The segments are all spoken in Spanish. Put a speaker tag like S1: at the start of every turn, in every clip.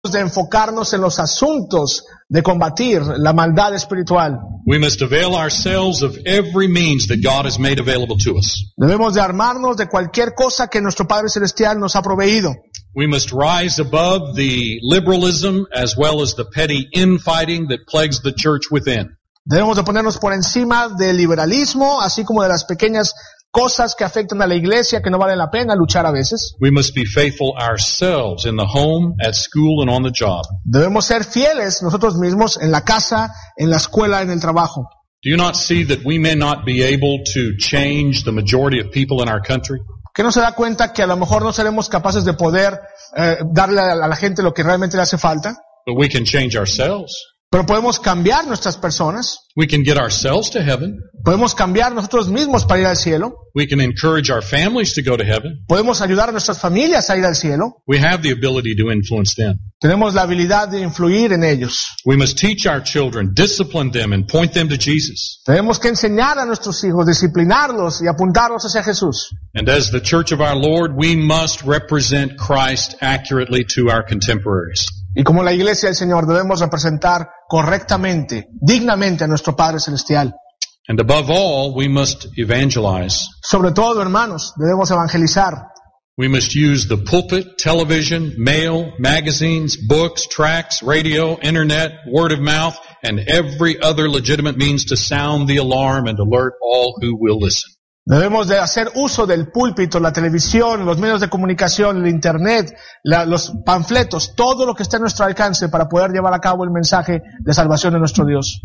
S1: de enfocarnos en los asuntos de combatir la maldad espiritual.
S2: We must avail ourselves of every means that God has made available to us.
S1: Debemos de armarnos de cualquier cosa que nuestro Padre Celestial nos ha proveído.
S2: We must rise above the liberalism as well as the petty infighting that plagues the church within.
S1: Debemos de ponernos por encima del liberalismo, así como de las pequeñas cosas que afectan a la iglesia que no vale la pena luchar a veces.
S2: We must be faithful ourselves in the home, at school, and on the job.
S1: Debemos ser fieles nosotros mismos en la casa, en la escuela, en el trabajo.
S2: Do you not see that we may not be able to change the majority of people in our country?
S1: ¿Que no se da cuenta que a lo mejor no seremos capaces de poder darle a la gente lo que realmente le hace falta?
S2: But we can change ourselves.
S1: Pero podemos cambiar nuestras personas.
S2: We can get ourselves to heaven.
S1: Podemos cambiar nosotros mismos para ir al cielo.
S2: We can encourage our families to go to heaven.
S1: Podemos ayudar a nuestras familias a ir al cielo.
S2: We have the ability to influence them.
S1: Tenemos la habilidad de influir en ellos.
S2: We must teach our children, discipline them, and point them to Jesus.
S1: Tenemos que enseñar a nuestros hijos, disciplinarlos y apuntarlos hacia Jesús.
S2: And as the church of our Lord, we must represent Christ accurately to our contemporaries.
S1: Y como la iglesia del Señor debemos representar correctamente, dignamente a nuestro Padre Celestial.
S2: And above all, we must evangelize.
S1: Sobre todo, hermanos, debemos evangelizar.
S2: We must use the pulpit, television, mail, magazines, books, tracts, radio, internet, word of mouth, and every other legitimate means to sound the alarm and alert all who will listen.
S1: Debemos de hacer uso del púlpito, la televisión, los medios de comunicación, el internet, los panfletos, todo lo que esté a nuestro alcance para poder llevar a cabo el mensaje de salvación de nuestro Dios.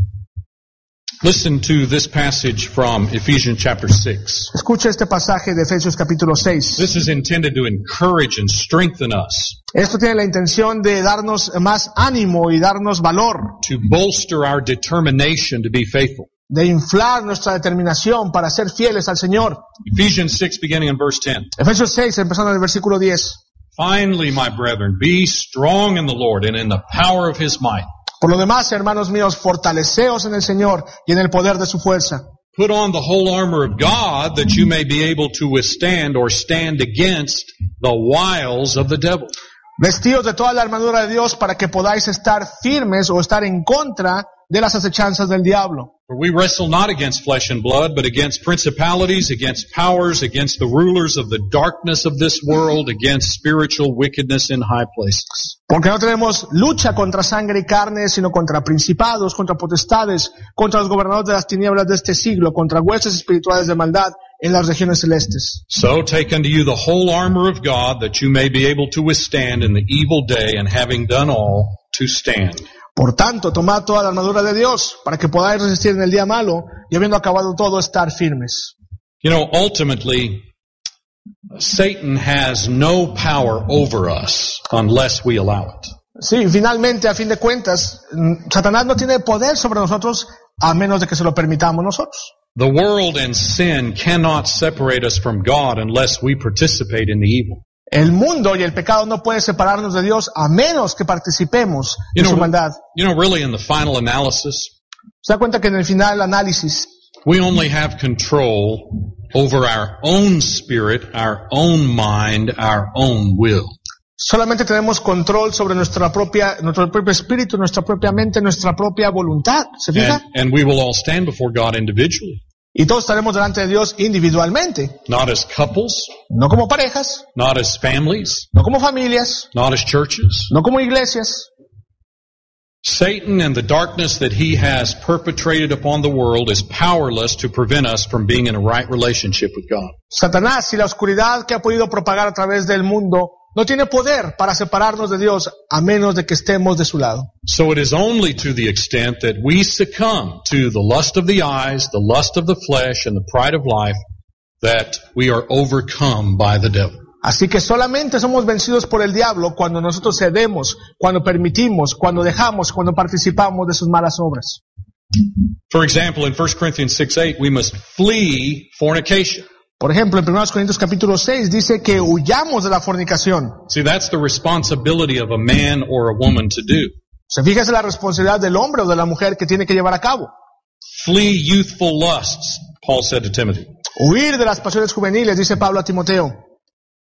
S2: Listen to this passage from Ephesians chapter 6.
S1: Escucha este pasaje de Efesios capítulo 6.
S2: This is intended to encourage and strengthen us.
S1: Esto tiene la intención de darnos más ánimo y darnos valor.
S2: To bolster our determination to be faithful.
S1: De inflar nuestra determinación para ser fieles al Señor.
S2: Ephesians 6 beginning in verse 10.
S1: Efesios 6 empezando en el versículo 10.
S2: Finally, my brethren, be strong in the Lord and in the power of His might.
S1: Por lo demás, hermanos míos, fortaleceos en el Señor y en el poder de su fuerza.
S2: Put on the whole armor of God that you may be able to withstand or stand against the wiles of the devil.
S1: Vestíos de toda la armadura de Dios para que podáis estar firmes o estar en contra de las acechanzas del diablo.
S2: For we wrestle not against flesh and blood, but against principalities, against powers, against the rulers of the darkness of this world, against spiritual wickedness in high places.
S1: Porque no tenemos lucha contra sangre y carne, sino contra principados, contra potestades, contra los gobernadores de las tinieblas de este siglo, contra huestes espirituales de maldad en las regiones celestes.
S2: So take unto you the whole armor of God, that you may be able to withstand in the evil day, and having done all, to stand.
S1: Por tanto, tomad toda la armadura de Dios, para que podáis resistir en el día malo, y habiendo acabado todo, estar firmes.
S2: You know, ultimately, Satan has no power over us unless we allow it.
S1: Sí, finalmente, a fin de cuentas, Satanás no tiene poder sobre nosotros a menos de que se lo permitamos nosotros.
S2: The world and sin cannot separate us from God unless we participate in the evil.
S1: El mundo y el pecado no pueden separarnos de Dios a menos que participemos en su maldad.
S2: Really in the final analysis,
S1: ¿Se da cuenta que en el final análisis
S2: we only have control over our own spirit, our own mind, our own will?
S1: Solamente tenemos control sobre nuestro propio espíritu, nuestra propia mente, nuestra propia voluntad. ¿Se fija?
S2: And we will all stand before God individually.
S1: Y todos estaremos delante de Dios individualmente.
S2: Not as couples.
S1: No como parejas.
S2: Not as families.
S1: No como familias.
S2: Not as churches.
S1: No como iglesias.
S2: Satan and the darkness that he has perpetrated upon the world is powerless to prevent us from being in a right relationship with God.
S1: Satanás y la oscuridad que ha podido propagar a través del mundo no tiene poder para separarnos de Dios a menos de que estemos de su lado.
S2: So it is only to the extent that we succumb to the lust of the eyes, the lust of the flesh, and the pride of life that we are overcome by the devil.
S1: Así que solamente somos vencidos por el diablo cuando nosotros cedemos, cuando permitimos, cuando dejamos, cuando participamos de sus malas obras.
S2: For example, in 1 Corinthians 6:8, we must flee fornication.
S1: Por ejemplo, en 1 Corintios capítulo 6 dice que huyamos de la fornicación.
S2: See, that's the responsibility of a man or a woman to do.
S1: Se fija, es la responsabilidad del hombre o de la mujer que tiene que llevar a cabo.
S2: Flee youthful lusts, Paul said to Timothy.
S1: Huir de las pasiones juveniles, dice Pablo a Timoteo.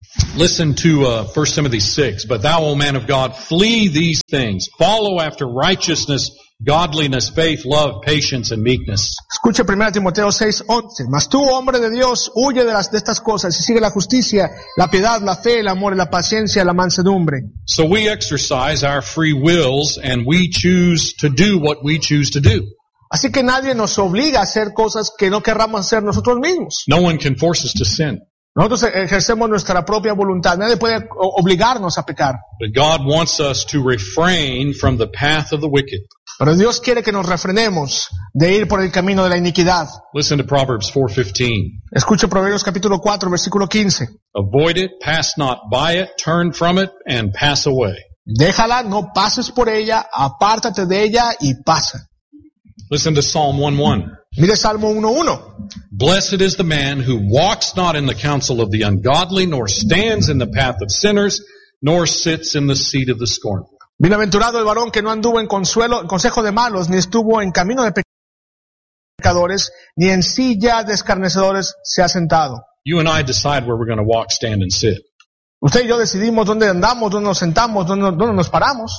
S2: Listen to 1 Timothy 6. But thou, O man of God, flee these things. Follow after righteousness, godliness, faith, love, patience, and meekness.
S1: Escuche 1 Timoteo 6:11. Mas tú, hombre de Dios, huye de estas cosas y sigue la justicia, la piedad, la fe, el amor, la paciencia, la mansedumbre.
S2: So we exercise our free wills and we choose to do what we choose to do.
S1: Así que nadie nos obliga a hacer cosas que no querramos hacer nosotros mismos.
S2: No one can force us to sin.
S1: Nosotros ejercemos nuestra propia voluntad. Nadie puede obligarnos a pecar.
S2: But God wants us to refrain from the path of the wicked.
S1: Pero Dios quiere que nos refrenemos de ir por el camino de la iniquidad.
S2: Listen to Proverbs 4:15.
S1: Escuche Proverbios capítulo 4, versículo 15.
S2: Avoid it, pass not by it, turn from it, and pass away.
S1: Déjala, no pases por ella, apártate de ella y pasa.
S2: Listen to Psalm 1:1.
S1: Mire Salmo 1:1.
S2: Blessed is the man who walks not in the counsel of the ungodly, nor stands in the path of sinners, nor sits in the seat of the scornful.
S1: Bienaventurado el varón que no anduvo en consejo de malos, ni estuvo en camino de pecadores, ni en silla de escarnecedores se ha sentado.
S2: You and I decide where we're going to walk, stand, and sit.
S1: Usted y yo decidimos dónde andamos, dónde nos sentamos, dónde nos paramos.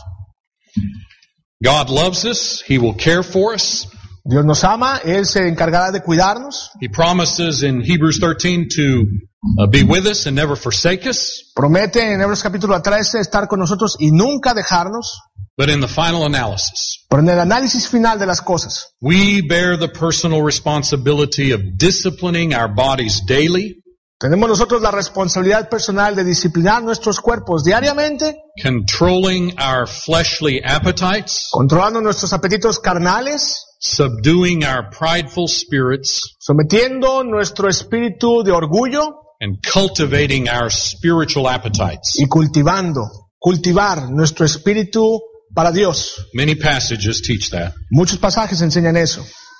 S2: God loves us. He will care for us.
S1: Dios nos ama, Él se encargará de cuidarnos.
S2: He promises in Hebrews 13 to be with us and never forsake us.
S1: Promete en Hebreos capítulo 13 estar con nosotros y nunca dejarnos.
S2: But in the final analysis,
S1: Pero en el análisis final de las cosas,
S2: we bear the personal responsibility of disciplining our bodies daily,
S1: tenemos nosotros la responsabilidad personal de disciplinar nuestros cuerpos diariamente,
S2: controlling our fleshly appetites,
S1: controlando nuestros apetitos carnales,
S2: subduing our prideful spirits,
S1: sometiendo nuestro espíritu de orgullo
S2: and cultivating our spiritual appetites.
S1: y cultivar nuestro espíritu para Dios.
S2: Many passages teach that.
S1: Muchos pasajes enseñan eso.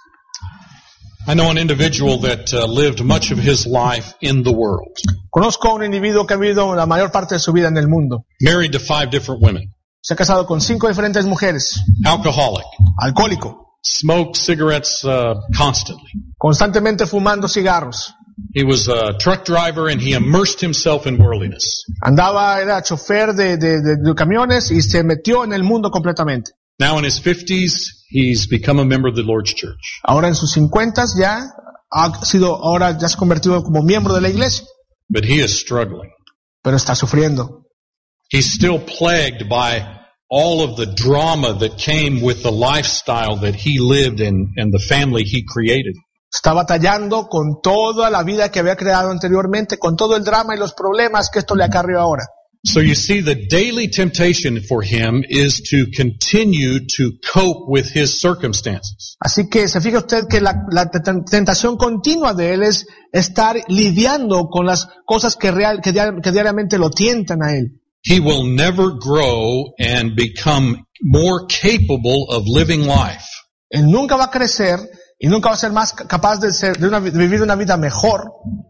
S2: I know an individual that lived much of his life in the world.
S1: Conozco a un individuo que ha vivido la mayor parte de su vida en el mundo.
S2: Married to 5 different women.
S1: Se ha casado con 5 diferentes mujeres.
S2: Alcoholic.
S1: Alcohólico.
S2: Smoked cigarettes constantly.
S1: Constantemente fumando cigarros.
S2: He was a truck driver and he immersed himself in worldliness.
S1: Era chofer de camiones y se metió en el mundo completamente.
S2: Now in his 50s, he's become a member of the Lord's church.
S1: Ahora en sus 50s ya se ha convertido como miembro de la iglesia.
S2: But he is struggling.
S1: Pero está sufriendo.
S2: He's still plagued by all of the drama that came with the lifestyle that he lived in and the family he created.
S1: Está batallando con toda la vida que había creado anteriormente, con todo el drama y los problemas que esto le acarreó ahora.
S2: So you see, the daily temptation for him is to continue to cope with his circumstances.
S1: Así que se fija usted que la tentación continua de él es estar lidiando con las cosas que diariamente lo tientan a él.
S2: He will never grow and become more capable of living life
S1: Él nunca va a crecer y nunca va a ser más capaz de vivir una vida mejor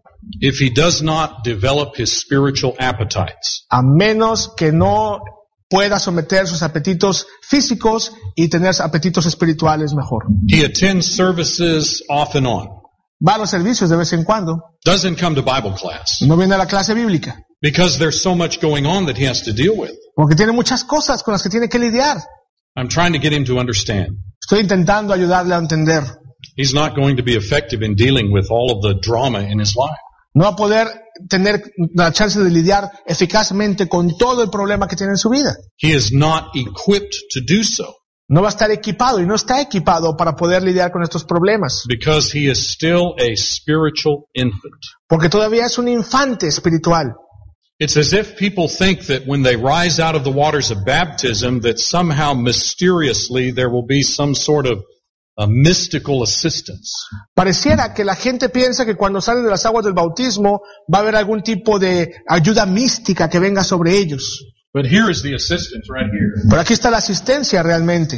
S2: if he does not develop his spiritual appetites.
S1: a menos que no pueda someter sus apetitos físicos y tener apetitos espirituales mejor.
S2: He attends services off and on.
S1: Va a los servicios de vez en cuando.
S2: Doesn't come to Bible class
S1: No viene a la clase bíblica.
S2: because there's so much going on that he has to deal with.
S1: Porque tiene muchas cosas con las que tiene que lidiar.
S2: I'm trying to get him to understand.
S1: Estoy intentando ayudarle a entender.
S2: He's not going to be effective in dealing with all of the drama in his life.
S1: No va a poder tener la chance de lidiar eficazmente con todo el problema que tiene en su vida.
S2: He is not equipped to do so
S1: No va a estar equipado y no está equipado para poder lidiar con estos problemas.
S2: because he is still a spiritual infant.
S1: Porque todavía es un infante espiritual.
S2: It's as if people think that when they rise out of the waters of baptism that somehow mysteriously there will be some sort of a mystical assistance.
S1: Pareciera que la gente piensa que cuando salen de las aguas del bautismo va a haber algún tipo de ayuda mística que venga sobre ellos.
S2: But here is the assistance right here.
S1: Pero aquí está la asistencia realmente.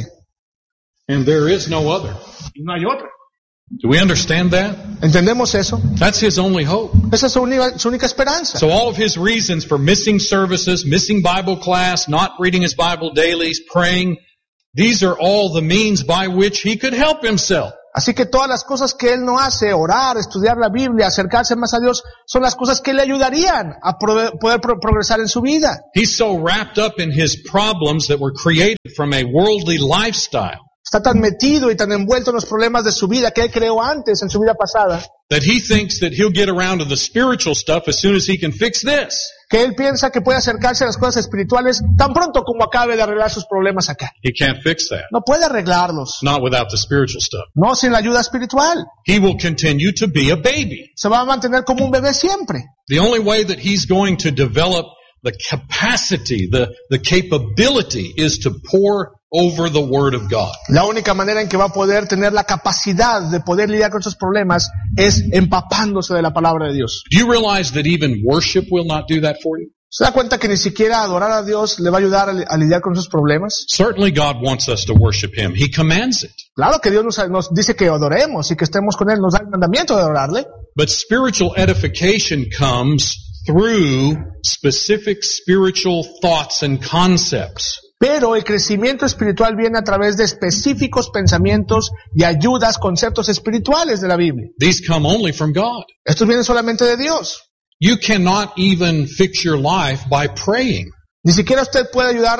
S2: And there is no other.
S1: Y no hay otra.
S2: Do we understand that?
S1: ¿Entendemos eso?
S2: That's his only hope.
S1: Esa es su única esperanza.
S2: So all of his reasons for missing services, missing Bible class, not reading his Bible daily, praying, these are all the means by which he could help himself.
S1: Así que todas las cosas que él no hace, orar, estudiar la Biblia, acercarse más a Dios, son las cosas que le ayudarían a poder progresar en su vida.
S2: He's so wrapped up in his problems that were created from a worldly lifestyle
S1: Está tan metido y tan envuelto en los problemas de su vida que él creó antes, en su vida pasada,
S2: that he thinks that he'll get around to the spiritual stuff as soon as he can fix this.
S1: que él piensa que puede acercarse a las cosas espirituales tan pronto como acabe de arreglar sus problemas acá.
S2: He can't fix that.
S1: No puede arreglarlos,
S2: Not without the spiritual stuff.
S1: no sin la ayuda espiritual.
S2: He will continue to be a baby.
S1: Se va a mantener como un bebé siempre.
S2: The only way that he's going to develop the capacity, the capability is to pour over the Word of God.
S1: La única manera en que va a poder tener la capacidad de poder lidiar con esos problemas es empapándose de la palabra de Dios.
S2: Do you realize that even worship will not do that for you?
S1: ¿Se da cuenta que ni siquiera adorar a Dios le va a ayudar a lidiar con esos problemas?
S2: Certainly God wants us to worship Him. He commands it.
S1: Claro que Dios nos dice que adoremos y que estemos con Él, nos da el mandamiento de adorarle.
S2: But spiritual edification comes through specific spiritual thoughts and concepts.
S1: Pero el crecimiento espiritual viene a través de específicos pensamientos y ayudas, conceptos espirituales de la Biblia.
S2: These come only from God.
S1: Estos vienen solamente de Dios.
S2: You cannot even fix your life by praying.
S1: Ni siquiera usted puede ayudar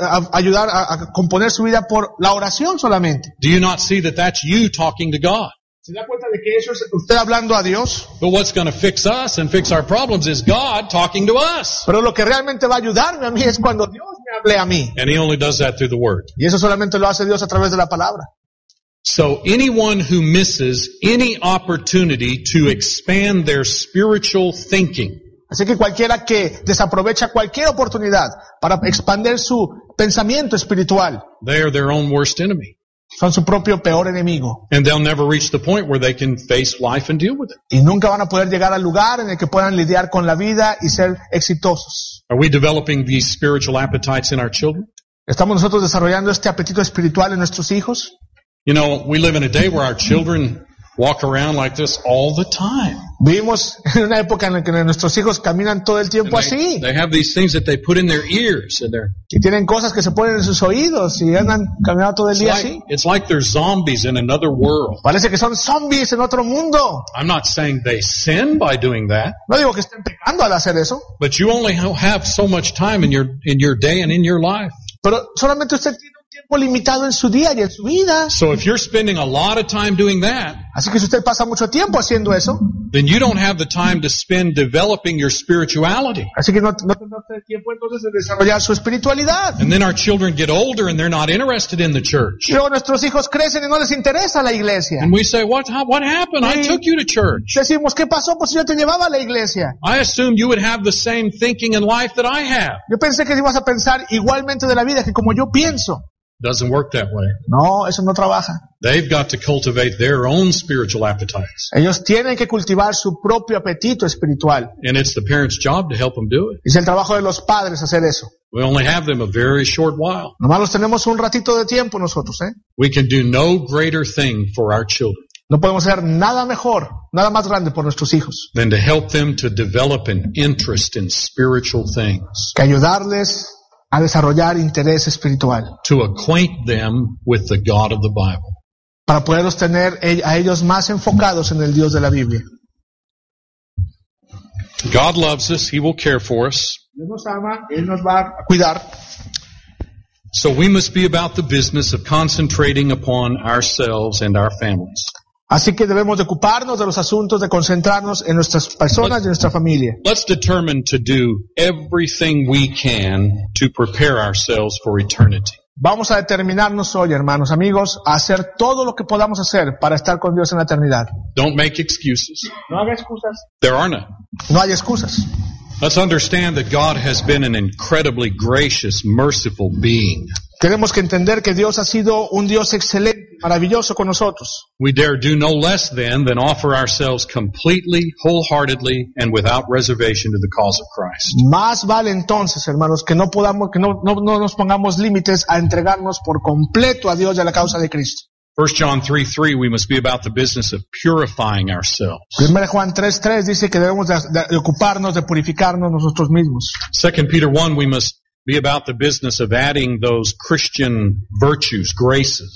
S1: a componer su vida por la oración solamente.
S2: Do you not see that that's you talking to God?
S1: ¿Se da cuenta de que eso es usted hablando a Dios?
S2: But what's going to fix us and fix our problems is God talking to us.
S1: Pero lo que realmente va a ayudarme a mí es cuando Dios me hable a mí.
S2: And He only does that through the Word.
S1: Y eso solamente lo hace Dios a través de la palabra.
S2: So anyone who misses any opportunity to expand their spiritual thinking
S1: Así que cualquiera que desaprovecha cualquier oportunidad para expandir su pensamiento espiritual,
S2: they are their own worst enemy.
S1: son su propio peor enemigo.
S2: And they'll never reach the point where they can face life and deal with it.
S1: Y nunca van a poder llegar al lugar en el que puedan lidiar con la vida y ser exitosos.
S2: Are we developing these spiritual appetites in our children?
S1: ¿Estamos nosotros desarrollando este apetito espiritual en nuestros hijos?
S2: You know, we live in a day where our children walk around like this all the time.
S1: Vivimos en una época en la que nuestros hijos caminan todo el tiempo
S2: And
S1: así.
S2: they have these things that they put in their ears and
S1: Y tienen cosas que se ponen en sus oídos y andan caminando todo el día así.
S2: it's like they're zombies in another world.
S1: Parece que son zombies en otro mundo.
S2: I'm not saying they sin by doing that,
S1: No digo que estén pecando al hacer eso,
S2: but you only have so much time in your day and in your life.
S1: pero solamente usted tiene un tiempo limitado en su día y en su vida.
S2: So if you're spending a lot of time doing that,
S1: Así que si usted pasa mucho tiempo haciendo eso,
S2: then you don't have the time to spend developing your spirituality.
S1: así que no tendrá usted tiempo entonces de desarrollar su espiritualidad.
S2: And then our children get older and they're not interested in the church.
S1: Y luego nuestros hijos crecen y no les interesa la iglesia.
S2: And we say, what happened? I took you to church.
S1: Decimos, ¿qué pasó? Pues yo te llevaba a la iglesia.
S2: I assumed you would have the same thinking in life that I have.
S1: Yo pensé que ibas a pensar igualmente de la vida que como yo pienso.
S2: Doesn't work that way.
S1: No, eso no trabaja.
S2: They've got to cultivate their own spiritual appetites.
S1: Ellos tienen que cultivar su propio apetito espiritual.
S2: And it's the parents' job to help them do it.
S1: Es el trabajo de los padres hacer eso.
S2: We only have them a very short while.
S1: Nomás los tenemos un ratito de tiempo nosotros, ¿eh?
S2: We can do no greater thing for our children
S1: No podemos hacer nada mejor, nada más grande por nuestros hijos
S2: than to help them to develop an interest in spiritual things,
S1: que ayudarles a desarrollar interés espiritual,
S2: to acquaint them with the God of the Bible.
S1: para poderlos tener a ellos más enfocados en el Dios de la Biblia.
S2: God loves us. He will care for us.
S1: Dios nos ama, Él nos va a cuidar.
S2: So we must be about the business of concentrating upon ourselves and our families.
S1: Así que debemos de ocuparnos de los asuntos, de concentrarnos en nuestras personas y en nuestra familia.
S2: Let's determine to do everything we can to prepare ourselves for eternity.
S1: Vamos a determinarnos hoy, hermanos, amigos, a hacer todo lo que podamos hacer para estar con Dios en la eternidad.
S2: Don't make excuses.
S1: No haga excusas.
S2: There are none.
S1: No hay excusas.
S2: Let's understand that God has been an incredibly gracious, merciful being.
S1: Tenemos que entender que Dios ha sido un Dios excelente, maravilloso con nosotros.
S2: We dare do no less than offer ourselves completely, wholeheartedly, and without reservation to the cause of Christ.
S1: Más vale entonces, hermanos, que no nos pongamos límites a entregarnos por completo a Dios y a la causa de Cristo.
S2: 1 John 3:3, we must be about the business of purifying ourselves.
S1: 1 Juan 3:3 dice que debemos de ocuparnos de purificarnos nosotros mismos.
S2: 2 Peter 1, we must be about the business of adding those Christian virtues, graces.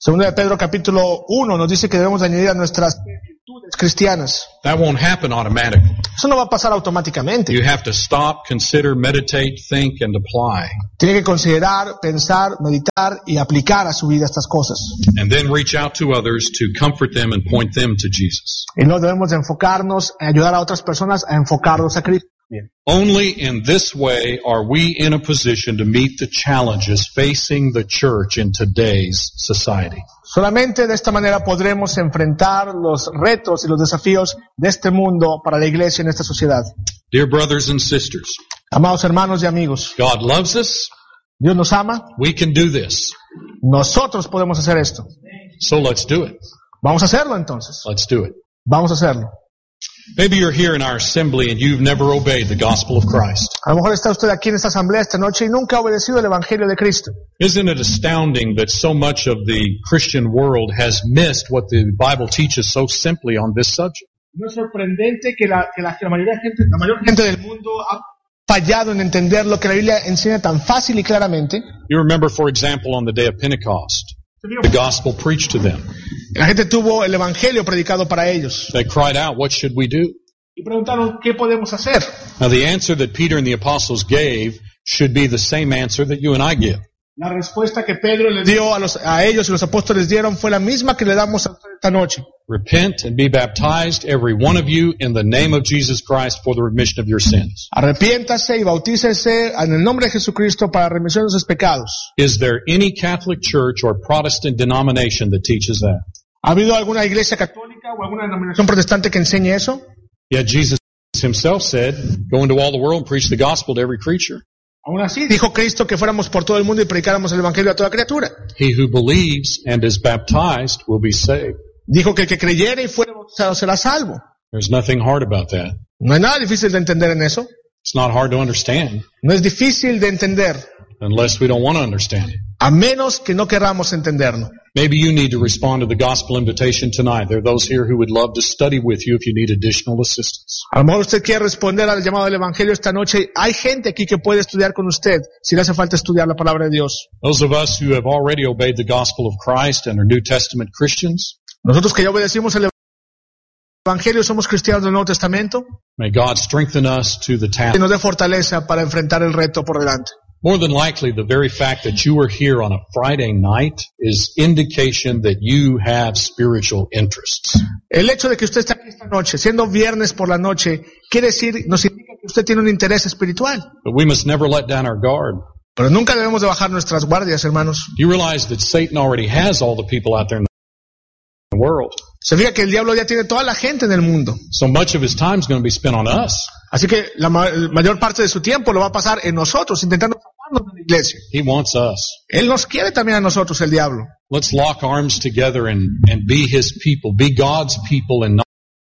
S1: Segunda de Pedro capítulo 1 nos dice que debemos añadir a nuestras virtudes cristianas.
S2: That won't happen automatically.
S1: Eso no va a pasar automáticamente.
S2: You have to stop, consider, meditate, think, and apply.
S1: Tiene que considerar, pensar, meditar y aplicar a su vida estas cosas.
S2: And then reach out to others to comfort them and point them to Jesus.
S1: Y luego debemos de enfocarnos en ayudar a otras personas a enfocarlos a Cristo.
S2: Only in this way are we in a position to meet the challenges facing the church in today's society.
S1: Solamente de esta manera podremos enfrentar los retos y los desafíos de este mundo para la iglesia en esta sociedad.
S2: Dear brothers and sisters,
S1: Amados hermanos y amigos,
S2: God loves us.
S1: Dios nos ama,
S2: We can do this.
S1: nosotros podemos hacer esto.
S2: So let's do it.
S1: Vamos a hacerlo entonces.
S2: Let's do it.
S1: Vamos a hacerlo.
S2: Maybe you're here in our assembly and you've never obeyed the gospel of Christ.
S1: A lo mejor está usted aquí en esta asamblea esta noche y nunca ha obedecido el Evangelio de Cristo.
S2: Isn't it astounding that so much of the Christian world has missed what the Bible teaches so simply on this subject?
S1: No es sorprendente que la mayor gente del mundo ha fallado en entender lo que la Biblia enseña tan fácil y claramente.
S2: You remember, for example, on the day of Pentecost, the gospel preached to them.
S1: La gente tuvo el Evangelio predicado para ellos.
S2: They cried out, "What should we do?"
S1: Y preguntaron, ¿qué podemos hacer?
S2: Now the answer that Peter and the apostles gave should be the same answer that you and I give.
S1: La respuesta que Pedro le dio a ellos y los apóstoles dieron fue la misma que le damos a usted esta noche.
S2: Repent and be baptized, every one of you, in the name of Jesus Christ for the remission of your sins.
S1: Arrepiéntase y bautícese en el nombre de Jesucristo para la remisión de sus pecados.
S2: Is there any Catholic church or Protestant denomination that teaches that?
S1: ¿Ha habido alguna iglesia católica o alguna denominación protestante que enseñe eso?
S2: Yet Jesus himself said, "Go into all the world and preach the gospel to every creature."
S1: Aún así, dijo Cristo que fuéramos por todo el mundo y predicáramos el Evangelio a toda criatura.
S2: He who believes and is baptized will be saved.
S1: Dijo que el que creyere y fuere bautizado será salvo.
S2: There's nothing hard about that.
S1: No hay nada difícil de entender en eso.
S2: It's not hard to understand
S1: No es difícil de entender,
S2: unless we don't want to understand it.
S1: a menos que no querramos entenderlo.
S2: Maybe you need to respond to the gospel invitation tonight. There are those here who would love to study with you if you need additional assistance.
S1: A lo mejor usted quiere responder al llamado del Evangelio esta noche. Hay gente aquí que puede estudiar con usted si le hace falta estudiar la palabra de Dios.
S2: Those of us who have already obeyed the gospel of Christ and are New Testament Christians,
S1: Nosotros que ya obedecimos el Evangelio, somos cristianos del Nuevo Testamento,
S2: may God strengthen us to the
S1: y
S2: task.
S1: nos dé fortaleza para enfrentar el reto por delante.
S2: More than likely, the very fact that you are here on a Friday night is indication that you have spiritual interests.
S1: El hecho de que usted está aquí esta noche, siendo viernes por la noche, nos indica que usted tiene un interés espiritual.
S2: But we must never let down our guard.
S1: Pero nunca debemos de bajar nuestras guardias, hermanos.
S2: You realize that Satan already has all the people out there in the world.
S1: Se fija que el diablo ya tiene toda la gente en el mundo.
S2: So much of his time is going to be spent on us.
S1: Así que la mayor parte de su tiempo lo va a pasar en nosotros, intentando sacarnos de la iglesia.
S2: He wants us.
S1: Él nos quiere también a nosotros, el diablo.
S2: Let's lock arms together and be his people, be God's people, and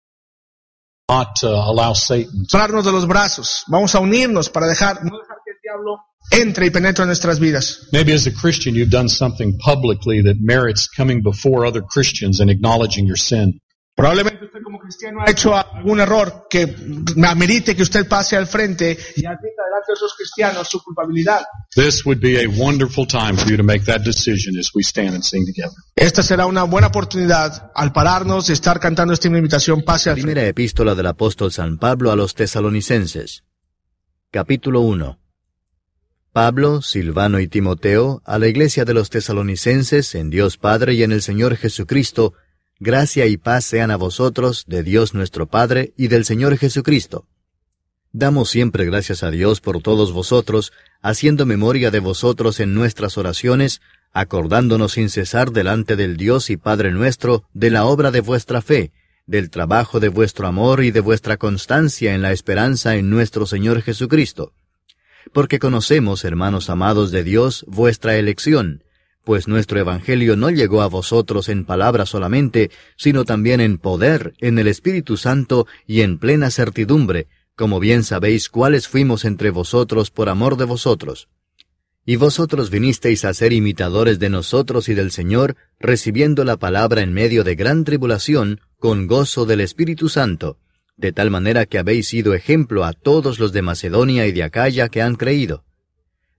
S2: not allow Satan.
S1: Sonarnos de los brazos. Vamos a unirnos para no dejar que el diablo entre y penetre en nuestras vidas.
S2: Maybe as a Christian you've done something publicly that merits coming before other Christians and acknowledging your sin.
S1: Probablemente usted como cristiano ha hecho algún error que amerite que usted pase al frente y admita delante de otros cristianos su culpabilidad.
S2: This would be a wonderful time for you to make that decision as we stand and sing together.
S1: Esta será una buena oportunidad al pararnos y estar cantando esta invitación, pase al frente.
S3: Primera epístola del apóstol San Pablo a los Tesalonicenses. Capítulo 1. Pablo, Silvano y Timoteo, a la iglesia de los Tesalonicenses, en Dios Padre y en el Señor Jesucristo, gracia y paz sean a vosotros, de Dios nuestro Padre y del Señor Jesucristo. Damos siempre gracias a Dios por todos vosotros, haciendo memoria de vosotros en nuestras oraciones, acordándonos sin cesar delante del Dios y Padre nuestro, de la obra de vuestra fe, del trabajo de vuestro amor y de vuestra constancia en la esperanza en nuestro Señor Jesucristo. Porque conocemos, hermanos amados de Dios, vuestra elección, pues nuestro Evangelio no llegó a vosotros en palabra solamente, sino también en poder, en el Espíritu Santo y en plena certidumbre, como bien sabéis cuáles fuimos entre vosotros por amor de vosotros. Y vosotros vinisteis a ser imitadores de nosotros y del Señor, recibiendo la palabra en medio de gran tribulación, con gozo del Espíritu Santo, de tal manera que habéis sido ejemplo a todos los de Macedonia y de Acaya que han creído.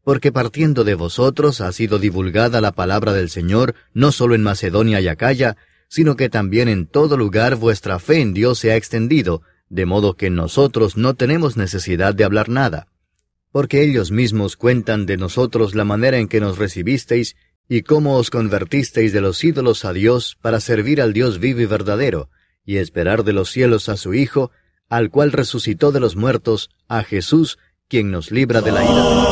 S3: porque partiendo de vosotros ha sido divulgada la palabra del Señor, no solo en Macedonia y Acaya, sino que también en todo lugar vuestra fe en Dios se ha extendido, de modo que nosotros no tenemos necesidad de hablar nada. Porque ellos mismos cuentan de nosotros la manera en que nos recibisteis, y cómo os convertisteis de los ídolos a Dios para servir al Dios vivo y verdadero, y esperar de los cielos a su Hijo, al cual resucitó de los muertos, a Jesús, quien nos libra de la ira.